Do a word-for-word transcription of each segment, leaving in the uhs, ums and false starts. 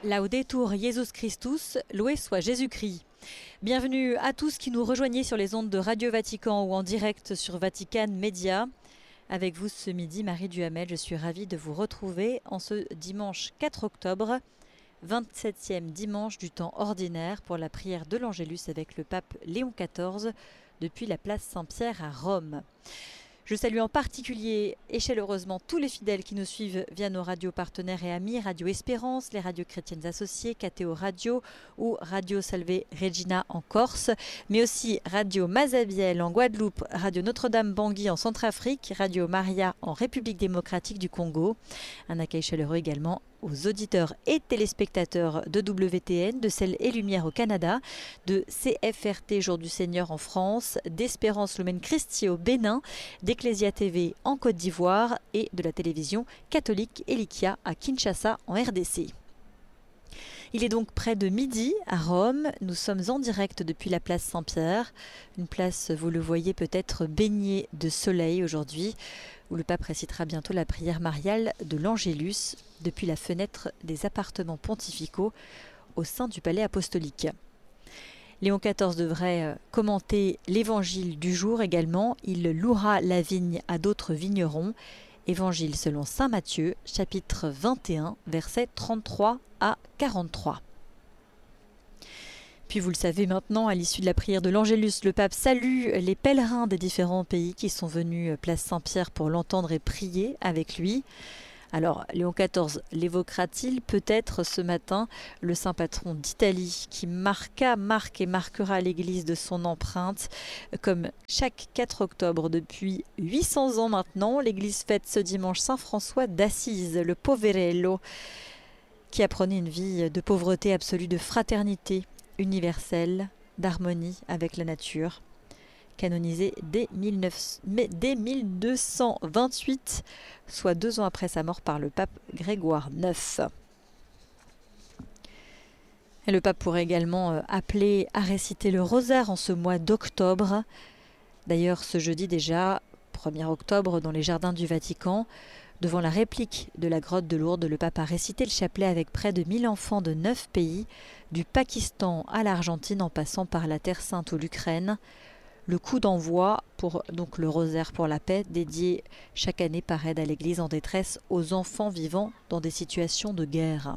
Laudetur Jesus Christus, loué soit Jésus-Christ. Bienvenue à tous qui nous rejoignez sur les ondes de Radio Vatican ou en direct sur Vatican Média. Avec vous ce midi, Marie Duhamel, je suis ravie de vous retrouver en ce dimanche quatre octobre, vingt-septième dimanche du temps ordinaire pour la prière de l'Angélus avec le pape Léon quatorze depuis la place Saint-Pierre à Rome. Je salue en particulier et chaleureusement tous les fidèles qui nous suivent via nos radios partenaires et amis, Radio Espérance, les radios chrétiennes associées, K T O Radio ou Radio Salve Regina en Corse, mais aussi Radio Mazabiel en Guadeloupe, Radio Notre-Dame Bangui en Centrafrique, Radio Maria en République démocratique du Congo. Un accueil chaleureux également aux auditeurs et téléspectateurs de W T N, de Ciel et Lumière au Canada, de C F R T Jour du Seigneur en France, d'Espérance Lumen Christi au Bénin, d'Ecclesia T V en Côte d'Ivoire et de la télévision catholique Elikia à Kinshasa en R D C. Il est donc près de midi à Rome. Nous sommes en direct depuis la place Saint-Pierre, une place, vous le voyez, peut-être baignée de soleil aujourd'hui, où le pape récitera bientôt la prière mariale de l'Angélus depuis la fenêtre des appartements pontificaux au sein du palais apostolique. Léon quatorze devrait commenter l'évangile du jour également. Il louera la vigne à d'autres vignerons. Évangile selon saint Matthieu, chapitre vingt et un, versets trente-trois à quarante-trois. Puis vous le savez maintenant, à l'issue de la prière de l'Angélus, le pape salue les pèlerins des différents pays qui sont venus place Saint-Pierre pour l'entendre et prier avec lui. Alors, Léon quatorze l'évoquera-t-il peut-être ce matin, le saint patron d'Italie qui marqua, marque et marquera l'Église de son empreinte. Comme chaque quatre octobre depuis huit cents ans maintenant, l'Église fête ce dimanche Saint François d'Assise, le Poverello, qui apprenait une vie de pauvreté absolue, de fraternité universelle, d'harmonie avec la nature. Canonisé dès, mille deux cent vingt-huit, soit deux ans après sa mort par le pape Grégoire neuf. Et le pape pourrait également appeler à réciter le rosaire en ce mois d'octobre. D'ailleurs, ce jeudi déjà, premier octobre, dans les jardins du Vatican, devant la réplique de la grotte de Lourdes, le pape a récité le chapelet avec près de mille enfants de neuf pays, du Pakistan à l'Argentine en passant par la Terre Sainte ou l'Ukraine. Le coup d'envoi pour donc le rosaire pour la paix, dédié chaque année par aide à l'Église en détresse aux enfants vivant dans des situations de guerre.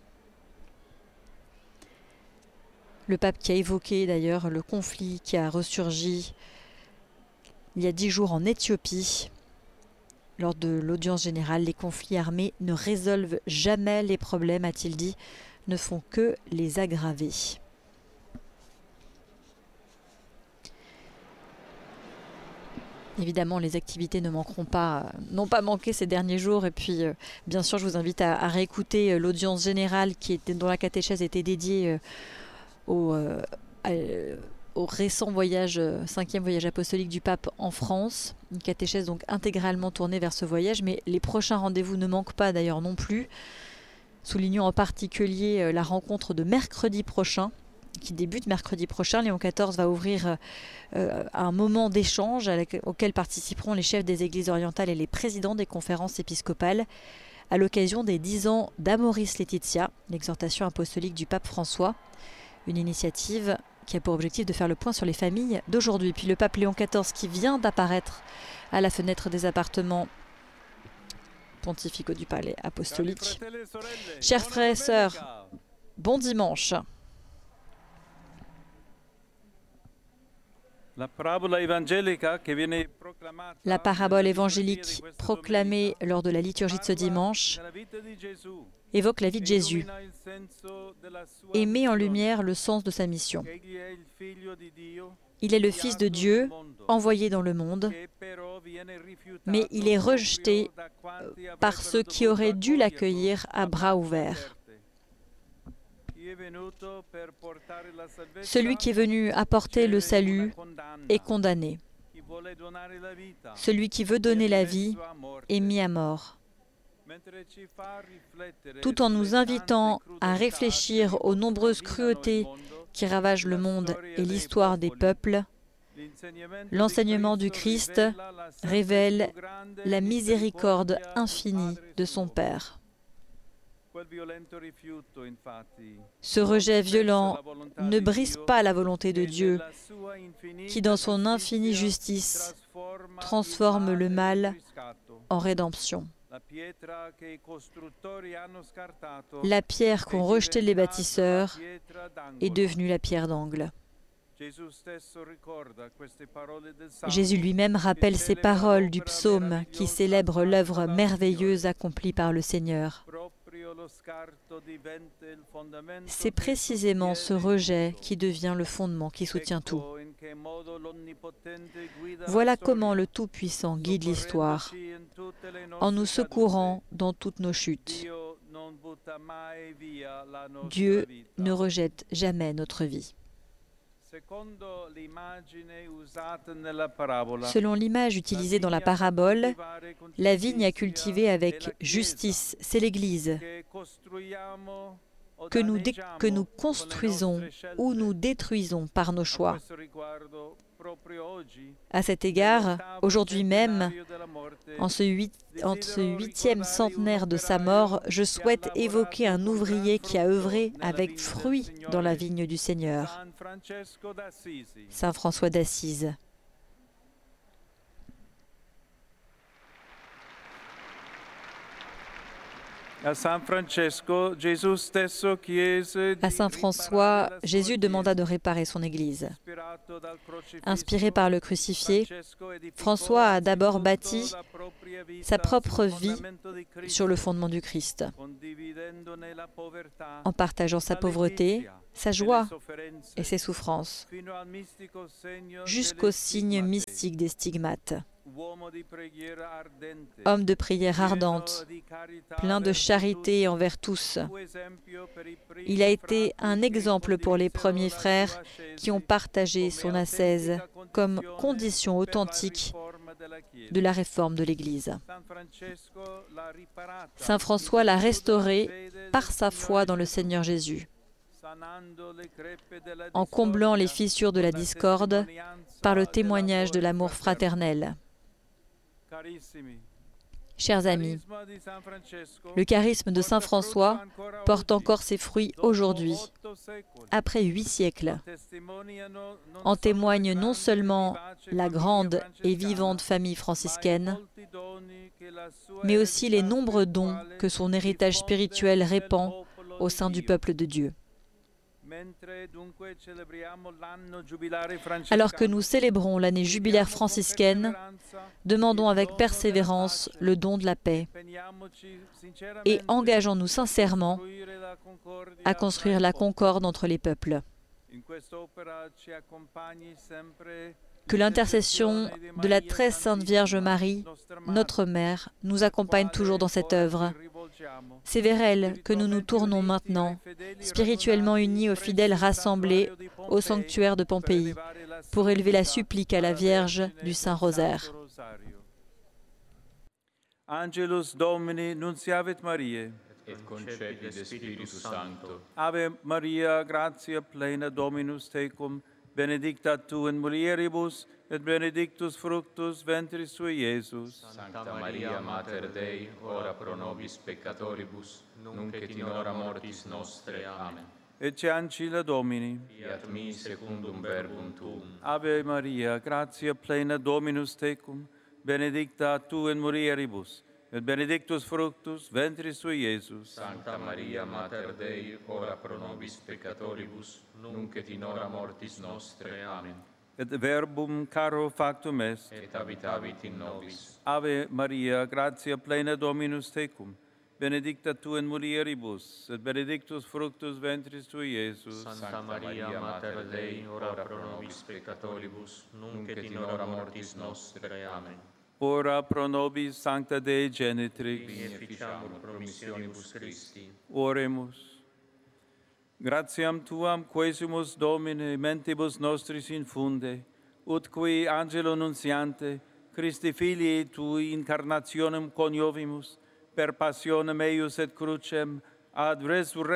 Le pape qui a évoqué d'ailleurs le conflit qui a ressurgi il y a dix jours en Éthiopie. Lors de l'audience générale, les conflits armés ne résolvent jamais les problèmes, a-t-il dit, ne font que les aggraver. Évidemment, les activités ne manqueront pas, n'ont pas manqué ces derniers jours. Et puis, euh, bien sûr, je vous invite à, à réécouter euh, l'audience générale qui était, dont la catéchèse était dédiée euh, au, euh, à, au récent voyage, euh, cinquième voyage apostolique du pape en France. Une catéchèse donc intégralement tournée vers ce voyage. Mais les prochains rendez-vous ne manquent pas d'ailleurs non plus. Soulignons en particulier euh, la rencontre de mercredi prochain, qui débute mercredi prochain. Léon quatorze va ouvrir euh, un moment d'échange auquel participeront les chefs des églises orientales et les présidents des conférences épiscopales à l'occasion des dix ans d'Amoris Laetitia, l'exhortation apostolique du pape François, une initiative qui a pour objectif de faire le point sur les familles d'aujourd'hui. Puis le pape Léon quatorze qui vient d'apparaître à la fenêtre des appartements pontificaux du palais apostolique. Chers frères et sœurs, bon dimanche. La parabole évangélique proclamée lors de la liturgie de ce dimanche Évoque la vie de Jésus et met en lumière le sens de sa mission. Il est le Fils de Dieu, envoyé dans le monde, mais il est rejeté par ceux qui auraient dû l'accueillir à bras ouverts. Celui qui est venu apporter le salut est condamné. Celui qui veut donner la vie est mis à mort. Tout en nous invitant à réfléchir aux nombreuses cruautés qui ravagent le monde et l'histoire des peuples, l'enseignement du Christ révèle la miséricorde infinie de son Père. Ce rejet violent ne brise pas la volonté de Dieu, qui dans son infinie justice transforme le mal en rédemption. La pierre qu'ont rejetée les bâtisseurs est devenue la pierre d'angle. Jésus lui-même rappelle ces paroles du psaume qui célèbre l'œuvre merveilleuse accomplie par le Seigneur. C'est précisément ce rejet qui devient le fondement qui soutient tout. Voilà comment le Tout-Puissant guide l'histoire, en nous secourant dans toutes nos chutes. Dieu ne rejette jamais notre vie. Selon l'image utilisée dans la parabole, la vigne à cultiver avec justice, c'est l'Église, que nous, que nous construisons ou nous détruisons par nos choix. À cet égard, aujourd'hui même, en ce, huit, en ce huitième centenaire de sa mort, je souhaite évoquer un ouvrier qui a œuvré avec fruit dans la vigne du Seigneur, Saint François d'Assise. À Saint François, Jésus demanda de réparer son Église. Inspiré par le crucifié, François a d'abord bâti sa propre vie sur le fondement du Christ, en partageant sa pauvreté, sa joie et ses souffrances, jusqu'au signe mystique des stigmates. Homme de prière ardente, plein de charité envers tous, il a été un exemple pour les premiers frères qui ont partagé son ascèse comme condition authentique de la réforme de l'Église. Saint François l'a restauré par sa foi dans le Seigneur Jésus, en comblant les fissures de la discorde par le témoignage de l'amour fraternel. Chers amis, le charisme de Saint François porte encore ses fruits aujourd'hui, après huit siècles. En témoigne non seulement la grande et vivante famille franciscaine, mais aussi les nombreux dons que son héritage spirituel répand au sein du peuple de Dieu. Alors que nous célébrons l'année jubilaire franciscaine, demandons avec persévérance le don de la paix et engageons-nous sincèrement à construire la concorde entre les peuples. Que l'intercession de la très sainte Vierge Marie, notre Mère, nous accompagne toujours dans cette œuvre. C'est vers elle que nous nous tournons maintenant, spirituellement unis aux fidèles rassemblés au sanctuaire de Pompéi, pour élever la supplique à la Vierge du Saint-Rosaire. Angelus Domini nunciavit Mariae, et concepit de Spiritus Sancto. Ave Maria, gratia plena Dominus tecum, benedicta tu in mulieribus, et benedictus fructus ventris tui, Iesus. Sancta Maria, Mater Dei, ora pro nobis peccatoribus, nunc et in hora mortis nostre. Amen. Ecce ancilla Domini. Fiat mi secundum verbum tuum. Ave Maria, gratia plena Dominus tecum, benedicta tu in mulieribus, et benedictus fructus ventris tui, Iesus. Sancta Maria, Mater Dei, ora pro nobis peccatoribus, nunc et in hora mortis nostre. Amen. Et verbum caro factum est, et habitavit in nobis. Ave Maria, gratia plena Dominus tecum, benedicta tu in mulieribus, et benedictus fructus ventris tui, Iesus. Sancta Maria, Mater Dei, ora pro nobis peccatoribus, nunc et in hora mortis nostre. Amen. Ora pro nobis Sancta Dei Genitrix, beneficiamur promissionibus Christi. Oremus. Gratiam Tuam quesimus Domine mentibus nostris infunde, ut qui angelo nunciante, Christi Filii Tui incarnationem coniovimus, per passionem eius et crucem, ad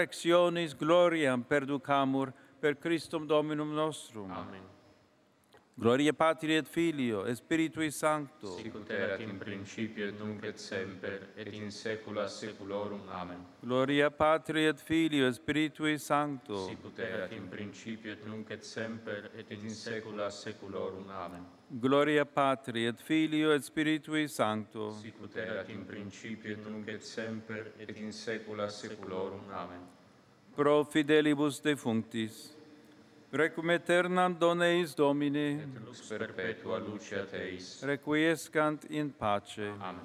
resurrectionis gloriam perducamur, per Christum Dominum nostrum. Amen. Gloria Patri et Filio et Spiritui Sancto. Sic ut erat in principio et nunc et semper et in saecula saeculorum. Amen. Gloria Patri et Filio et Spiritui Sancto. Sic ut erat in principio et nunc et semper et in saecula saeculorum. Amen. Gloria Patri et Filio et Spiritui Sancto. Sic ut erat in principio et nunc et semper et in saecula saeculorum. Amen. Pro fidelibus defunctis, requiem aeternam dona eis Domine, Et lux perpetua luceat eis. requiescant in pace. Amen.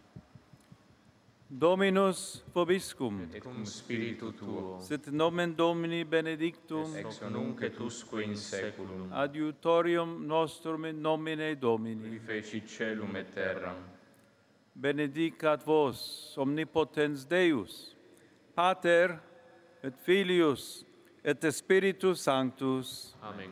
Dominus vobiscum, Et cum spiritu tuo, sit nomen Domini benedictum, ex nunc et usque in saeculum, adiutorium nostrum in nomine Domini. qui fecit caelum et terram. Benedicat vos, omnipotens Deus, Pater et Filius et Spiritus Sanctus. Amen.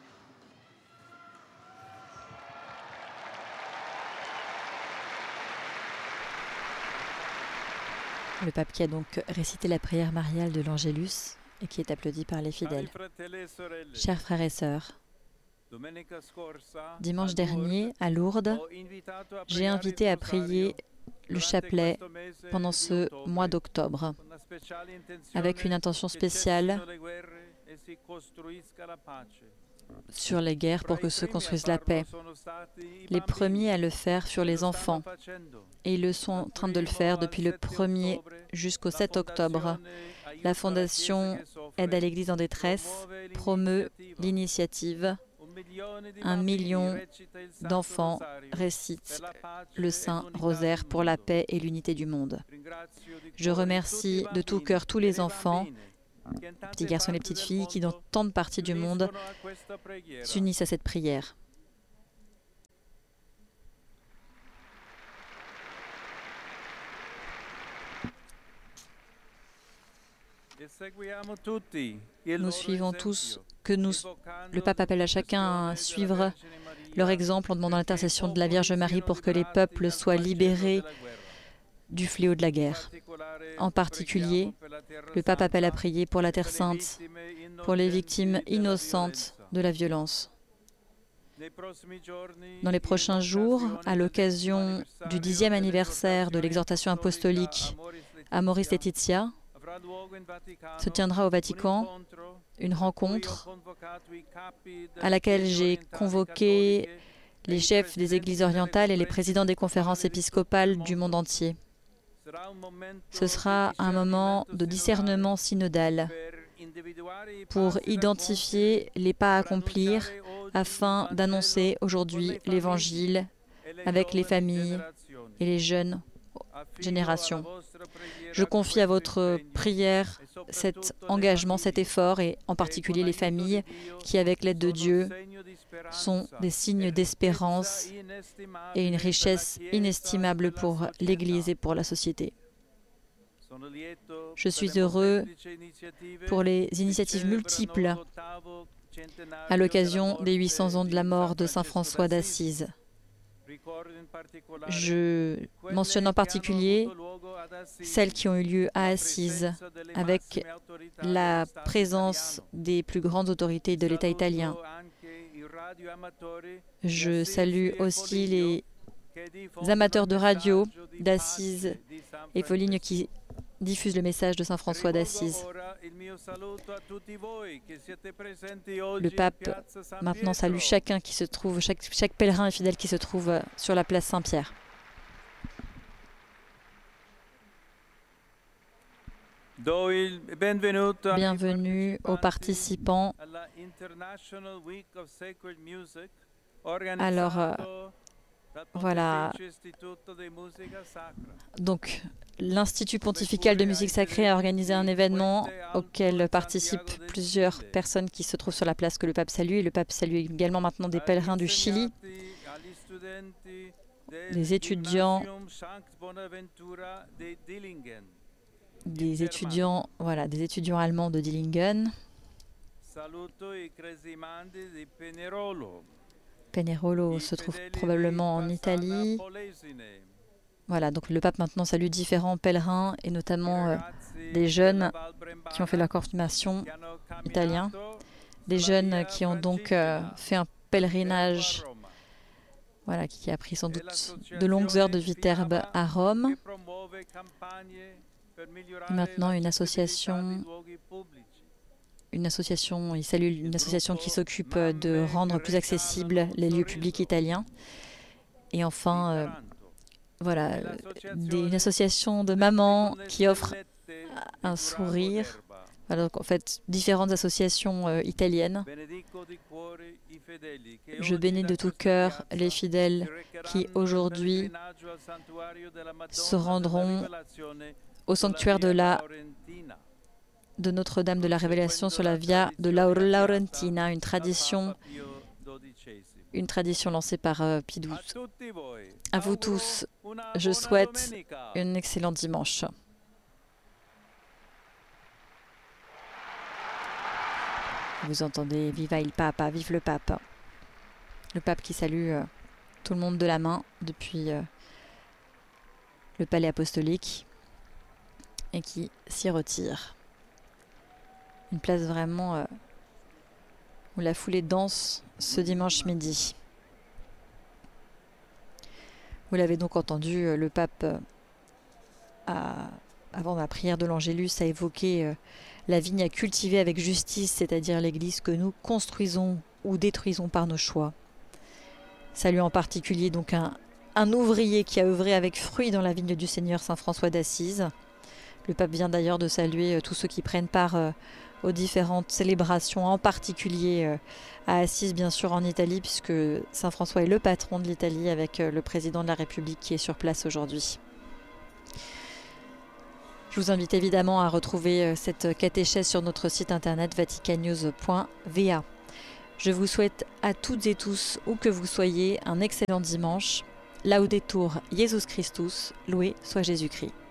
Le pape qui a donc récité la prière mariale de l'Angélus et qui est applaudi par les fidèles. Chers frères et sœurs, dimanche dernier, à Lourdes, j'ai invité à prier le chapelet pendant ce mois d'octobre, avec une intention spéciale sur les guerres pour que se construise la paix. Les premiers à le faire furent les enfants, et ils le sont en train de le faire depuis le premier jusqu'au sept octobre. La Fondation Aide à l'Église en détresse promeut l'initiative. Un million d'enfants récitent le Saint Rosaire pour la paix et l'unité du monde. Je remercie de tout cœur tous les enfants, petits garçons et petites filles, qui dans tant de parties du monde s'unissent à cette prière. Nous suivons tous, que nous, le pape appelle à chacun à suivre leur exemple en demandant l'intercession de la Vierge Marie pour que les peuples soient libérés du fléau de la guerre. En particulier, le pape appelle à prier pour la Terre Sainte, pour les victimes innocentes de la violence. Dans les prochains jours, à l'occasion du dixième anniversaire de l'exhortation apostolique Amoris Laetitia, se tiendra au Vatican une rencontre à laquelle j'ai convoqué les chefs des églises orientales et les présidents des conférences épiscopales du monde entier. Ce sera un moment de discernement synodal pour identifier les pas à accomplir afin d'annoncer aujourd'hui l'Évangile avec les familles et les jeunes générations. Je confie à votre prière cet engagement, cet effort, et en particulier les familles qui, avec l'aide de Dieu, sont des signes d'espérance et une richesse inestimable pour l'Église et pour la société. Je suis heureux pour les initiatives multiples à l'occasion des huit cents ans de la mort de saint François d'Assise. Je mentionne en particulier celles qui ont eu lieu à Assise, avec la présence des plus grandes autorités de l'État italien. Je salue aussi les amateurs de radio d'Assise et Foligno qui diffusent le message de saint François d'Assise. Le pape maintenant salue chacun qui se trouve, chaque, chaque pèlerin et fidèle qui se trouve sur la place Saint-Pierre. Bienvenue aux participants. Alors, euh, voilà. Donc, l'Institut pontifical de musique sacrée a organisé un événement auquel participent plusieurs personnes qui se trouvent sur la place que le pape salue. Et le pape salue également maintenant des pèlerins du Chili, des étudiants, des étudiants, voilà, des étudiants allemands de Dillingen. Pinerolo se trouve probablement en Italie. Voilà, donc le pape maintenant salue différents pèlerins et notamment euh, des jeunes qui ont fait leur confirmation italien, des jeunes qui ont donc euh, fait un pèlerinage, voilà, qui a pris sans doute de longues heures de Viterbe à Rome. Et maintenant, une association, une association, il salue une association qui s'occupe de rendre plus accessibles les lieux publics italiens. Et enfin, euh, voilà, des, une association de mamans qui offre un sourire. Voilà, donc en fait, différentes associations euh, italiennes. Je bénis de tout cœur les fidèles qui aujourd'hui se rendront au sanctuaire de la de Notre-Dame de la Révélation sur la Via de Laurentina, une tradition, une tradition lancée par euh, Pie douze. À vous tous, je souhaite un excellent dimanche. Vous entendez « Viva il Papa », vive le pape. Le pape qui salue euh, tout le monde de la main depuis euh, le palais apostolique et qui s'y retire. Une place vraiment euh, où la foulée danse ce dimanche midi. Vous l'avez donc entendu, euh, le pape, euh, a, avant la prière de l'Angélus, a évoqué euh, la vigne à cultiver avec justice, c'est-à-dire l'Église que nous construisons ou détruisons par nos choix. Salut en particulier donc un, un ouvrier qui a œuvré avec fruit dans la vigne du Seigneur, Saint François d'Assise. Le pape vient d'ailleurs de saluer euh, tous ceux qui prennent part euh, aux différentes célébrations, en particulier euh, à Assise, bien sûr, en Italie, puisque Saint François est le patron de l'Italie avec euh, le président de la République qui est sur place aujourd'hui. Je vous invite évidemment à retrouver cette catéchèse sur notre site internet vaticannews point v a. Je vous souhaite à toutes et tous, où que vous soyez, un excellent dimanche. Laudetur Jesus Christus, loué soit Jésus-Christ.